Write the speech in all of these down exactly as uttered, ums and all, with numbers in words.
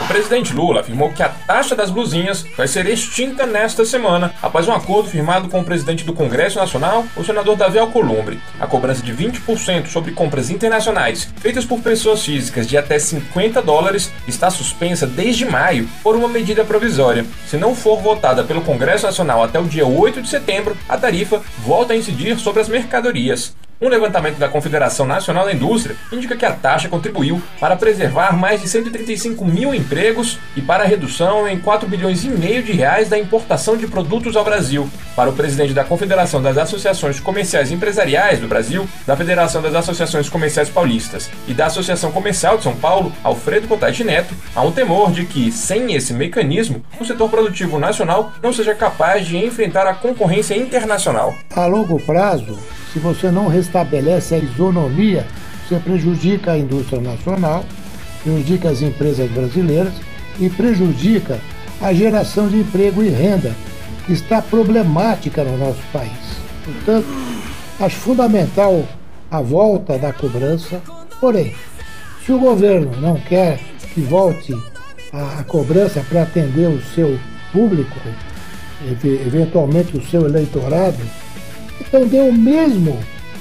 O presidente Lula afirmou que a taxa das blusinhas vai ser extinta nesta semana, após um acordo firmado com o presidente do Congresso Nacional, o senador Davi Alcolumbre. A cobrança de vinte por cento sobre compras internacionais feitas por pessoas físicas de até cinquenta dólares está suspensa desde maio por uma medida provisória. Se não for votada pelo Congresso Nacional até o dia oito de setembro, a tarifa volta a incidir sobre as mercadorias. Um levantamento da Confederação Nacional da Indústria indica que a taxa contribuiu para preservar mais de cento e trinta e cinco mil empregos e para a redução em quatro bilhões e meio de reais da importação de produtos ao Brasil. Para o presidente da Confederação das Associações Comerciais e Empresariais do Brasil, da Federação das Associações Comerciais Paulistas e da Associação Comercial de São Paulo, Alfredo Cotati Neto, há um temor de que, sem esse mecanismo, o setor produtivo nacional não seja capaz de enfrentar a concorrência internacional. A longo prazo, se você não restabelece a isonomia, você prejudica a indústria nacional, prejudica as empresas brasileiras e prejudica a geração de emprego e renda, que está problemática no nosso país. Portanto, acho fundamental a volta da cobrança, porém, se o governo não quer que volte a, a cobrança para atender o seu público, eventualmente o seu eleitorado, então dê o mesmo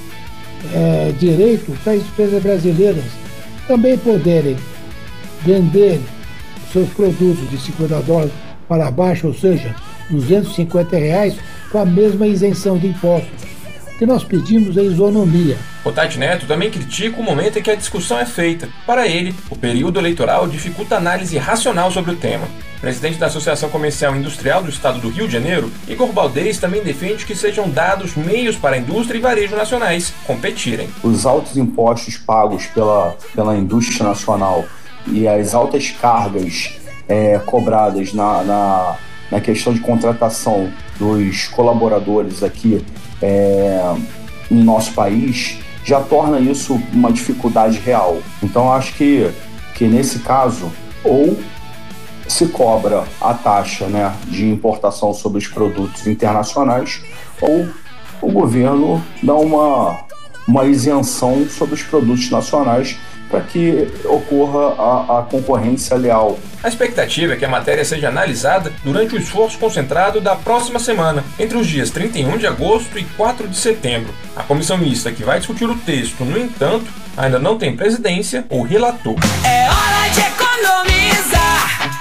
é, direito para as empresas brasileiras também poderem vender seus produtos de cinquenta dólares para baixo, ou seja, duzentos e cinquenta reais, com a mesma isenção de impostos. O que nós pedimos é isonomia. Cotati Neto também critica o momento em que a discussão é feita. Para ele, o período eleitoral dificulta a análise racional sobre o tema. O presidente da Associação Comercial e Industrial do Estado do Rio de Janeiro, Igor Baldez, também defende que sejam dados meios para a indústria e varejo nacionais competirem. Os altos impostos pagos pela, pela indústria nacional e as altas cargas é, cobradas na, na, na questão de contratação dos colaboradores aqui é, no nosso país já torna isso uma dificuldade real. Então, acho que, que nesse caso, ou se cobra a taxa, né, de importação sobre os produtos internacionais, ou o governo dá uma, uma isenção sobre os produtos nacionais para que ocorra a, a concorrência leal. A expectativa é que a matéria seja analisada durante o esforço concentrado da próxima semana, entre os dias trinta e um de agosto e quatro de setembro. A comissão mista que vai discutir o texto, no entanto, ainda não tem presidência ou relator. É hora de economizar.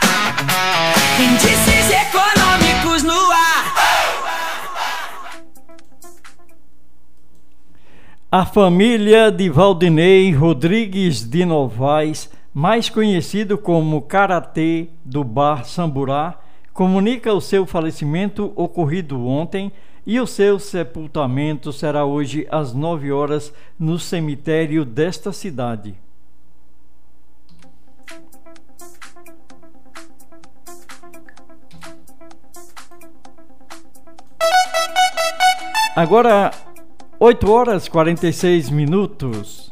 Índices econômicos no ar. A família de Valdinei Rodrigues de Novaes, mais conhecido como Karatê do Bar Samburá, comunica o seu falecimento ocorrido ontem e o seu sepultamento será hoje às nove horas no cemitério desta cidade. Agora, oito horas e quarenta e seis minutos.